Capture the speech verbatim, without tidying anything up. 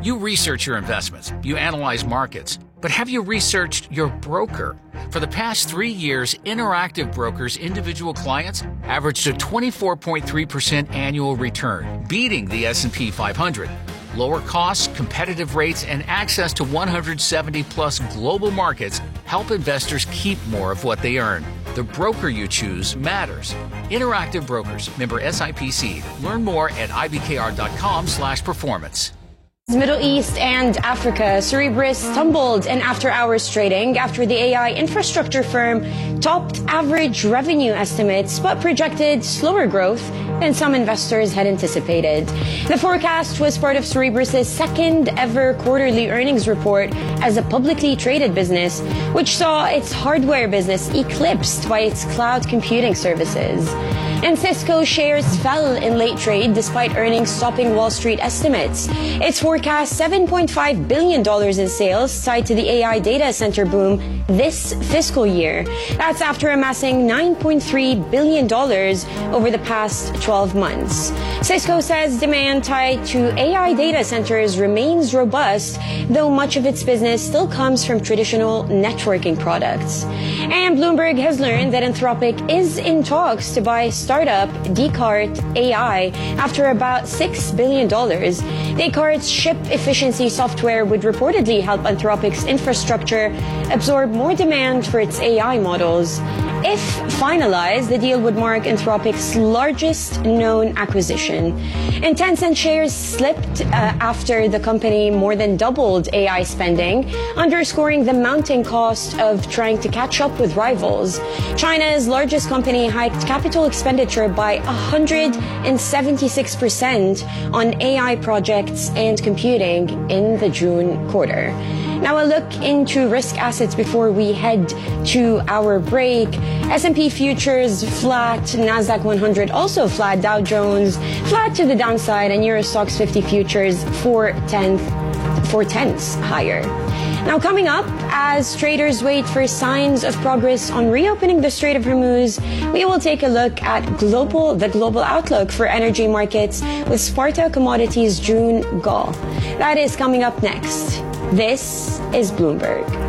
You research your investments, you analyze markets, but have you researched your broker? For the past three years, Interactive Brokers' individual clients averaged a twenty-four point three percent annual return, beating the S and P five hundred. Lower costs, competitive rates, and access to one hundred seventy plus global markets help investors keep more of what they earn. The broker you choose matters. Interactive Brokers, member S I P C. Learn more at I B K R dot com slash performance. Middle East and Africa, Cerebras stumbled in after-hours trading after the A I infrastructure firm topped average revenue estimates but projected slower growth than some investors had anticipated. The forecast was part of Cerebras' second ever quarterly earnings report as a publicly traded business, which saw its hardware business eclipsed by its cloud computing services. And Cisco shares fell in late trade despite earnings topping Wall Street estimates. Its forecast seven point five billion dollars in sales tied to the A I data center boom this fiscal year. That's after amassing nine point three billion dollars over the past twelve months. Cisco says demand tied to A I data centers remains robust, though much of its business still comes from traditional networking products. And Bloomberg has learned that Anthropic is in talks to buy startup Descartes A I after about six billion dollars. Descartes' ship efficiency software would reportedly help Anthropic's infrastructure absorb more demand for its A I models. If finalized, the deal would mark Anthropic's largest known acquisition. And Tencent shares slipped uh, after the company more than doubled A I spending, underscoring the mounting cost of trying to catch up with rivals. China's largest company hiked capital expenditure by one hundred seventy-six percent on A I projects and computing in the June quarter. Now a look into risk assets before we head to our break. S and P futures flat, Nasdaq one hundred also flat, Dow Jones flat to the downside, and Euro Stoxx fifty futures four tenths four tenths higher. Now coming up, as traders wait for signs of progress on reopening the Strait of Hormuz, we will take a look at global the global outlook for energy markets with Sparta Commodities' June Gall. That is coming up next. This is Bloomberg.